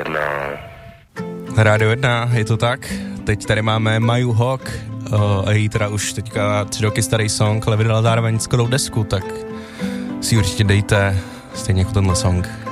1. Rádio 1, je to tak. Teď tady máme Maju Hawk a její teda už teďka 3 roky starý song, ale vydala zároveň skvělou desku, tak si určitě dejte stejně jako tenhle song.